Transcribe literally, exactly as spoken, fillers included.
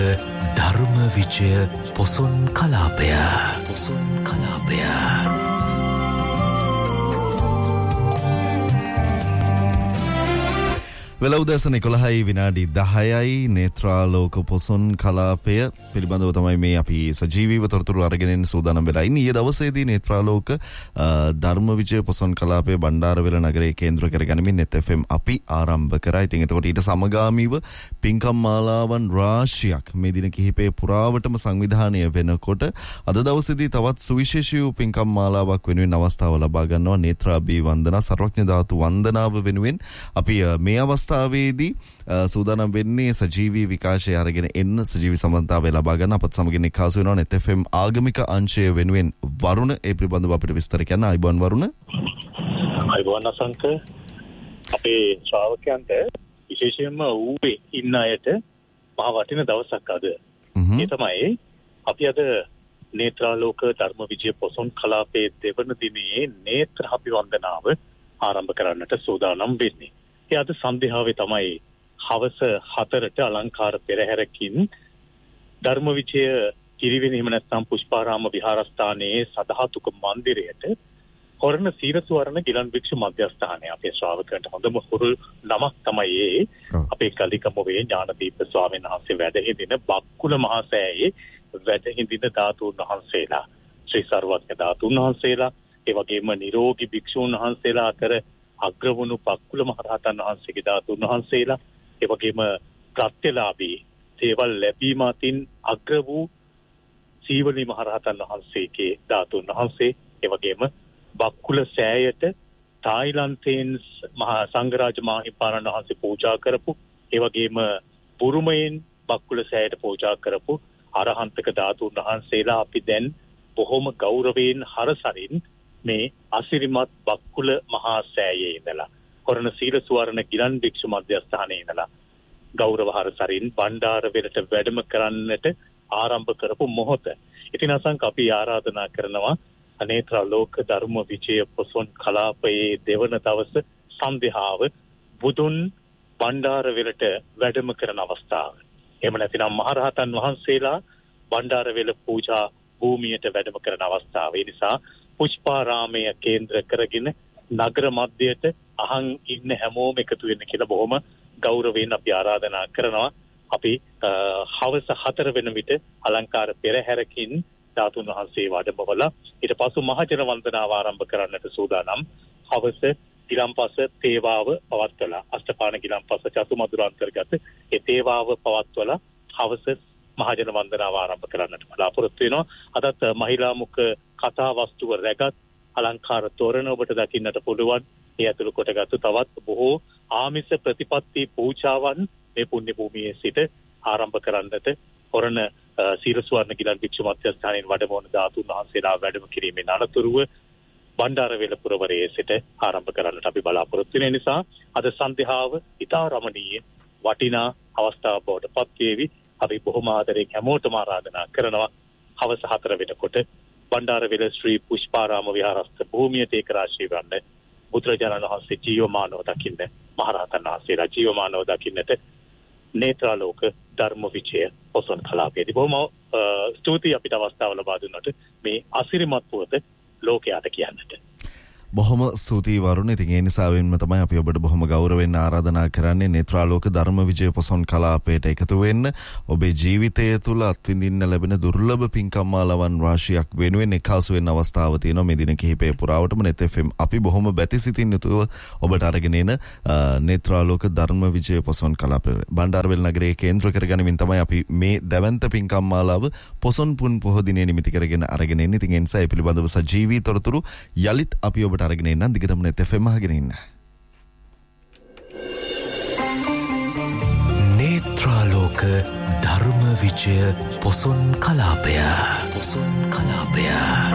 ධර්ම විජය පොසොන් කලාපය පොසොන් කලාපය වෙල උදෑසන එකොළහයි විනාඩි දහයයි නේත්‍රාලෝක පොසොන් කලාපය පිළිබඳව තමයි මේ අපි සජීවීව තොරතුරු අරගෙන සූදානම් වෙලා ඉන්නේ. ඊයේ දවසේදී නේත්‍රාලෝක ධර්ම විජය පොසොන් කලාපය බණ්ඩාරවෙල නගරයේ කේන්ද්‍ර කරගනිමින් net F M අපි ආරම්භ කරා. ඉතින් එතකොට ඊට සමගාමීව පින්කම් මාලාවන් රාශියක් මේ දින කිහිපයේ පුරාවටම සංවිධානය වෙනකොට අද දවසේදී තවත් සුවිශේෂී වූ පින්කම් මාලාවක් වෙනුවෙන් අවස්ථාව ලබා ගන්නවා. නේත්‍රාභි වන්දනා සර්වඥ ධාතු වන්දනාව වෙනුවෙන් අපි මේ අවස්ථාව දී සූදානම් වෙන්නේ සජීවී විකාශය අරගෙන එන්න සජීවී සම්බන්ධතාවය ලබා ගන්න අපත් සමගින් එක්කාසු වෙනවා net F M ආගමික අංශය වෙනුවෙන් වරුණ ඒ පිළිබඳව අපිට විස්තර කියන්න. අයිබෝන් වරුණ. අයිබෝන් අසංක. අපේ ශ්‍රාවකයන්ට විශේෂයෙන්ම ඌවේ ඉන්න අයට මහ වටින දවසක් අද. ඒ තමයි අපි අද නේත්‍රාලෝක ධර්ම විජය පොසොන් කලාපයේ දෙවන දිනේ නේත්‍ර අභිවන්දනාව ආරම්භ කරන්නට සූදානම් වෙන්නේ. අද සන්ධ්‍යාවේ තමයි හවස හතරට අලංකාර පෙරහැරකින් ධර්ම විජය කිරිවෙන එහෙම නැත්නම් පුෂ්පාරාම විහාරස්ථානයේ සදහතුක මන්දිරයට හොරණ සීරසුවර්ණ ගිලන් භික්ෂු මධ්‍යස්ථානය අපේ ශ්‍රාවකයන්ට හොඳම හුරු නමක් තමයි ඒ අපේ කලිකමුවේ ඥානදීප ස්වාමීන් වහන්සේ වැඩ හිඳින බක්කුල මහා සෑයේ වැඩ හිඳින ධාතුන් වහන්සේලා ශ්‍රී සර්වඥ ධාතුන් වහන්සේලා ඒ වගේම නිරෝගී භික්ෂුන් වහන්සේලා අතර අග්‍රවණු පක්කුල මහරහතන් වහන්සේගේ ධාතුන් වහන්සේලා ඒ වගේම ප්‍රත්‍යලාභී දේවල් ලැබීම අතින් අග්‍ර වූ සීවලි මහරහතන් වහන්සේගේ ධාතුන් වහන්සේ ඒ වගේම බක්කුල සෑයට තායිලන්තයෙන් මහා සංඝරාජ මාහිමිපාණන් වහන්සේ පූජා කරපු ඒ වගේම බුරුමයෙන් බක්කුල සෑයට පූජා කරපු අරහන්තක ධාතුන් වහන්සේලා අපි දැන් බොහොම ගෞරවයෙන් හරසරින් මේ අසිරිමත් බක්කුල මහා සෑයේ ඉඳලා කොරණ සීල සුවර්ණ ගිලන් භික්ෂු මධ්‍යස්ථානයේ ඉඳලා ගෞරව හරසරින් බණ්ඩාරවෙලට වැඩම කරන්නට ආරම්භ කරපු මොහොත. ඉතින් අසංක අපි ආරාධනා කරනවා නේත්‍රාලෝක ධර්ම විජය පොසොන් කලාපයේ දෙවන දවස සන්ධ්‍යාව බුදුන් බණ්ඩාරවෙලට වැඩම කරන අවස්ථාව. එහෙම නැතිනම් මහරහතන් වහන්සේලා බණ්ඩාරවෙල පූජා භූමියට වැඩම කරන අවස්ථාව. ඒ නිසා පුෂ්පාරාමය කේන්ද්‍ර කරගෙන නගර මැදයට අහන් ඉන්න හැමෝම එකතු වෙන්න කියලා බොහොම ගෞරවයෙන් අපි ආරාධනා කරනවා. අපි හවස හතර වෙන විට අලංකාර පෙරහැරකින් ධාතුන් වහන්සේ වඩමවලා ඊට පසු මහජන වන්දනාව ආරම්භ කරන්නට සූදානම්. හවස ගිලම්පස තේවාව පවත්වලා අෂ්ටපාණ ගිලම්පස චතුමදුර අන්තර්ගත ඒ තේවාව පවත්වලා හවස මහජන වන්දනාව ආරම්භ කරන්නට බලාපොරොත්තු වෙනවා. අදත් මහිලා මුඛ කතා වස්තුව රැගත් අලංකාර තෝරණ ඔබට දකින්නට පුළුවන්. ඒ ඇතුළු කොටගත්තු තවත් බොහෝ ආමිස ප්‍රතිපත්ති පූජාවන් මේ පුණ්‍ය භූමියේ සිට ආරම්භ කරන්නට හොරණ සීරසුවර්ණ ගිලන් භික්ෂු මධ්‍යස්ථානයේ වැඩමවන ධාතුන් වහන්සේලා වැඩම කිරීමෙන් අනතුරුව බණ්ඩාරවෙල පුරවරයේ සිට ආරම්භ කරන්නට අපි බලාපොරොත්තු වෙන නිසා අද සන්ධ්‍යාව ඉතා රමණීය වටිනා අවස්ථාවක් බවට පත් වේවි. අපි බොහොම ආදරයෙන් හැමෝටම ආරාධනා කරනවා හවස හතර වෙනකොට බණ්ඩාරවෙල ශ්‍රී පුෂ්පාරාම විහාරස්ථ භූමියට ඒක රාශී වන්න බුදුරජාණන් වහන්සේ ජීවමානව දකින්න මහරහතන් වහන්සේලා ජීවමානව දකින්නට නේත්‍රාලෝක ධර්ම විජය පොසොන් කලාපයේදී බොහොම ස්තුතියි අපිට අවස්ථාව ලබා දුන්නට මේ අසිරිමත් පුවත ලෝකයට කියන්නට. බොහොම ස්තුතියි වරුණ. ඉතින් ඒ නිසාවෙන්ම තමයි අපි ඔබට බොහොම ගෞරවයෙන් ආරාධනා කරන්නේ නේත්‍රාලෝක ධර්ම විජය පොසොන් කලාපයට එකතු වෙන්න. ඔබේ ජීවිතය තුළ අත්විඳින්න ලැබෙන දුර්ලභ පින්කම් මාලාවන් රාශියක් වෙනුවෙන් එක්කාසු වෙන්න අවස්ථාව තියෙනවා. මේ දින කිහිපය පුරාවටම net F M අපි බොහොම බැතිසිතින් යුතුව ඔබට අරගෙන එන නේත්‍රාලෝක ධර්ම විජය පොසොන් කලාපය බණ්ඩාරවෙල නගරයේ කේන්ද්‍ර කරගනිමින් තමයි අපි මේ දැවැන්ත පින්කම් මාලාව පොසොන් පුන් පොහොය දිනේ නිමිති කරගෙන අරගෙන එන්නේ. ඉතින් ඒ නිසා ඒ පිළිබඳව සජීවී තොරතුරු යලිත් අපි ඔබට අරගෙන එන්න දිගටම net F M අහගෙන ඉන්න. නේත්‍රාලෝක ධර්ම විජය පොසොන් කලාපය පොසොන් කලාපය